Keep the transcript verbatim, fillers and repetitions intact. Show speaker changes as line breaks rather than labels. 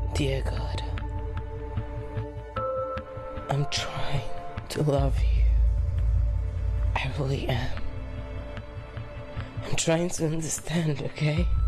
Dear God, I'm trying to love you. I really am. I'm trying to understand, okay?